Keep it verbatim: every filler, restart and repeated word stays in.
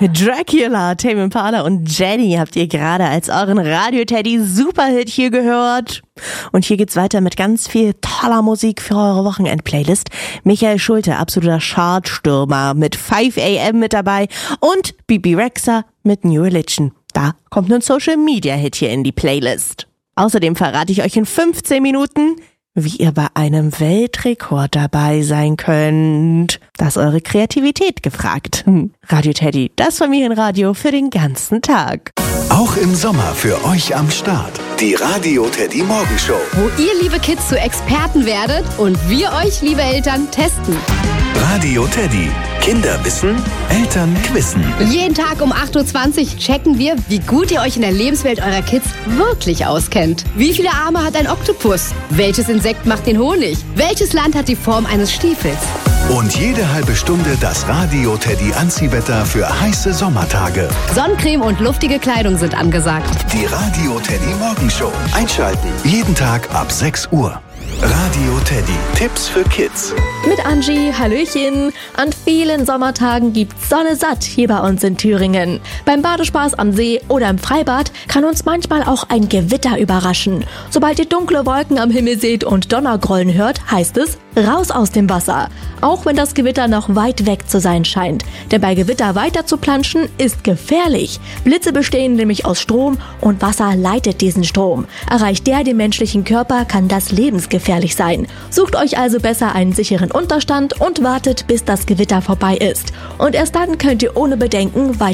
Dracula, Tame Impala und Jenny habt ihr gerade als euren Radio-Teddy-Superhit hier gehört. Und hier geht's weiter mit ganz viel toller Musik für eure Wochenend-Playlist. Michael Schulte, absoluter Chartstürmer mit five a m mit dabei und Bibi Rexha mit New Religion. Da kommt ein Social-Media-Hit hier in die Playlist. Außerdem verrate ich euch in fünfzehn Minuten, wie ihr bei einem Weltrekord dabei sein könnt. Da ist eure Kreativität gefragt. Radio Teddy, das Familienradio für den ganzen Tag. Auch im Sommer für euch am Start. Die Radio Teddy Morgenshow. Wo ihr, liebe Kids, zu Experten werdet und wir euch, liebe Eltern, testen. Radio Teddy. Kinder wissen, Eltern quissen. Jeden Tag um acht Uhr zwanzig checken wir, wie gut ihr euch in der Lebenswelt eurer Kids wirklich auskennt. Wie viele Arme hat ein Oktopus? Welches Insekt macht den Honig? Welches Land hat die Form eines Stiefels? Und jede halbe Stunde das Radio Teddy Anziehwetter für heiße Sommertage. Sonnencreme und luftige Kleidung sind angesagt. Die Radio Teddy Morgenshow. Einschalten. Jeden Tag ab sechs Uhr. Radio Teddy. Tipps für Kids. Mit Angie, Hallöchen. An vielen Sommertagen gibt's Sonne satt hier bei uns in Thüringen. Beim Badespaß am See oder im Freibad kann uns manchmal auch ein Gewitter überraschen. Sobald ihr dunkle Wolken am Himmel seht und Donnergrollen hört, heißt es, raus aus dem Wasser. Auch wenn das Gewitter noch weit weg zu sein scheint. Denn bei Gewitter weiter zu planschen ist gefährlich. Blitze bestehen nämlich aus Strom und Wasser leitet diesen Strom. Erreicht der den menschlichen Körper, kann das lebensgefährlich sein. Sucht euch also besser einen sicheren Unterstand und wartet, bis das Gewitter vorbei ist. Und erst dann könnt ihr ohne Bedenken weiter